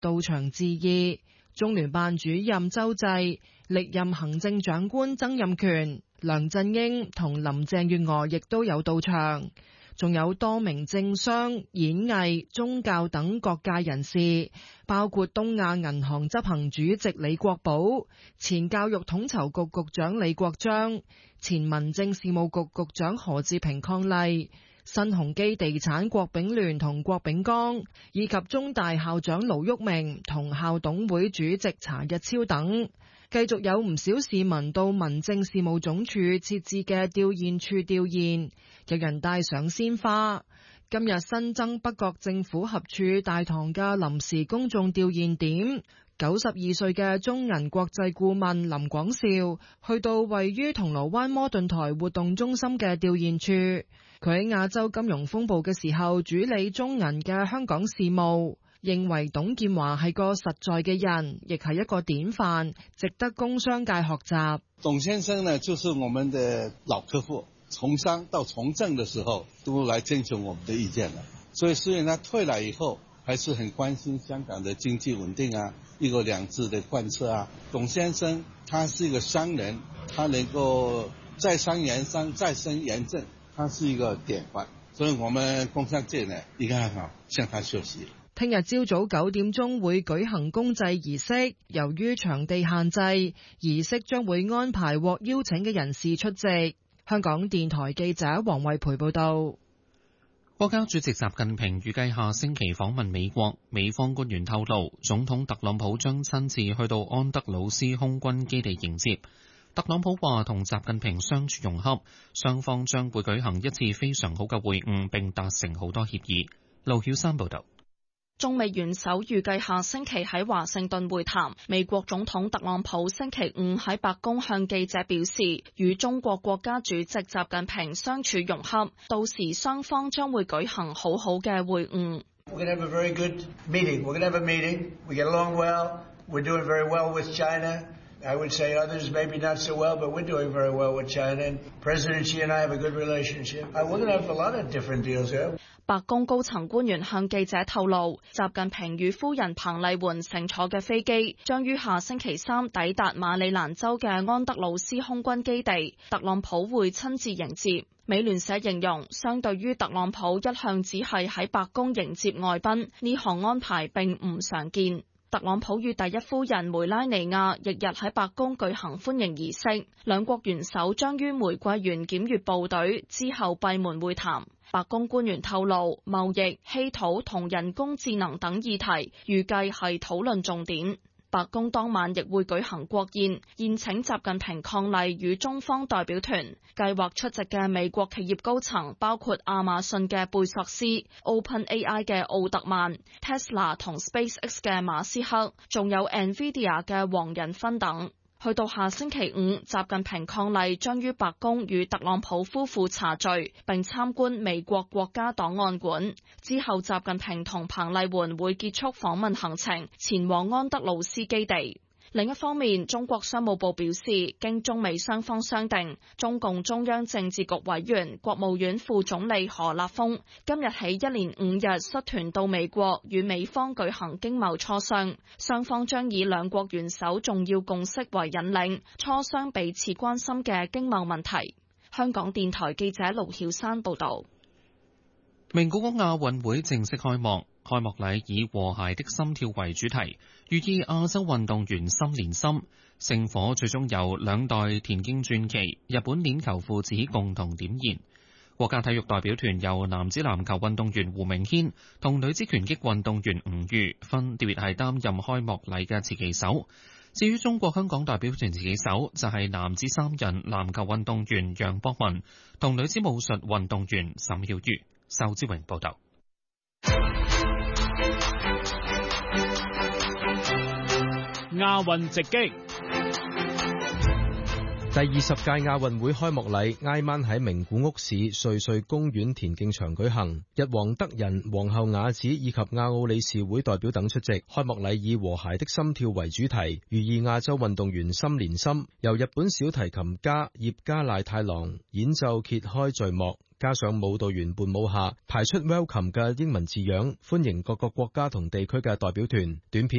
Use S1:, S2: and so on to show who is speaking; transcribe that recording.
S1: 到場致意。中聯辦主任周濟、歷任行政長官曾蔭權、梁振英同林鄭月娥亦都有到場，仲有多名政商、演藝、宗教等各界人士，包括東亞銀行執行主席李國寶、前教育統籌局局長李國章、前民政事務局局長何志平伉儷、新鴻基地產郭炳聯同郭炳江，以及中大校長盧煜明同校董會主席查日超等。繼續有唔少市民到民政事務總署設置嘅吊唁處吊唁，有人帶上鮮花。今日新增北角政府合署大堂嘅臨時公眾吊唁點，92歲嘅中銀國際顧問林廣兆去到位於銅鑼灣摩頓台活動中心嘅吊唁處，佢喺亞洲金融風暴嘅時候主理中銀嘅香港事務，認為董建華係個實在嘅人，亦係一個典範，值得工商界學習。
S2: 董先生呢，就是我們的老客戶，從商到從政的時候都來徵求我們的意見了，所以雖然他退了以後，還是很關心香港的經濟穩定啊，一國兩制的貫徹啊。董先生他是一個商人，他能夠在商言商，在政言政，他是一個典範，所以我們工商界呢應該好向他學習。
S1: 聽日朝早9點鐘會舉行公祭儀式，由於場地限制，儀式將會安排獲邀請嘅人士出席。香港電台記者黃慧培報道。
S3: 國家主席習近平預計下星期訪問美國，美方官員透露，總統特朗普將親自去到安德魯斯空軍基地迎接。特朗普話同習近平相處融洽，雙方將會舉行一次非常好嘅會晤，並達成好多協議。盧曉山報道。
S4: 中美元首預計下星期喺華盛頓會談。美國總統特朗普星期5喺白宮向記者表示，與中國國家主席習近平相處融洽，到時雙方將會舉行好好嘅會晤。
S5: We're going to have a very good meeting. We're going to have a meeting. We get along well. We're doing very well with China. I would say others maybe not so well, but we're doing very well with China. And President Xi and I have a good relationship. We're going to have a lot of different deals here.
S4: 白宮高層官員向記者透露，習近平與夫人彭麗媛乘坐嘅飛機將於下星期3抵達馬里蘭州嘅安德魯斯空軍基地，特朗普會親自迎接。美聯社形容，相對於特朗普一向只係喺白宮迎接外賓，呢項安排並唔常見。特朗普與第一夫人梅拉尼亞翌日喺白宮舉行歡迎儀式，兩國元首將於玫瑰園檢閱部隊，之後閉門會談。白宮官員透露，貿易、稀土同人工智能等議題預計係討論重點。白宮當晚亦會舉行國宴，宴請習近平伉儷與中方代表團。計劃出席嘅美國企業高層包括亞馬遜嘅貝索斯、OpenAI 嘅奧特曼、Tesla 同 SpaceX 嘅馬斯克，仲有 NVIDIA 嘅黃仁勳等。去到下星期5，習近平伉儷將於白宮與特朗普夫婦茶聚，並參觀美國國家檔案館。之後，習近平同彭麗媛會結束訪問行程，前往安德魯斯基地。另一方面，中國商務部表示，經中美雙方商定，中共中央政治局委員、國務院副總理何立峰今日起一連5日率團到美國與美方舉行經貿磋商，雙方將以兩國元首重要共識為引領，磋商彼此關心嘅經貿問題。香港電台記者盧曉山報導。
S3: 名古屋亞運會正式開幕。開幕禮以和諧的心跳為主題，寓意亞洲運動員心連心。聖火最終由兩代田徑傳奇日本鏈球父子共同點燃。國家體育代表團由男子籃球運動員胡明軒同女子拳擊運動員吳瑜分別係擔任開幕禮嘅持旗手。至於中國香港代表團持旗手就係男子3人籃球運動員楊博文同女子武術運動員沈曉瑜。仇志榮報道。
S6: 亞運直擊。第20屆亞運會開幕禮挨晚喺名古屋市瑞穗公園田徑場舉行，日皇德仁、皇后雅子以及亞奧理事會代表等出席。開幕禮以和諧的心跳為主題，寓意亞洲運動員心連心。由日本小提琴家葉加瀨太郎演奏揭開序幕，加上舞蹈員伴舞下排出 Welcome 嘅英文字樣，歡迎各個國家同地區嘅代表團。短片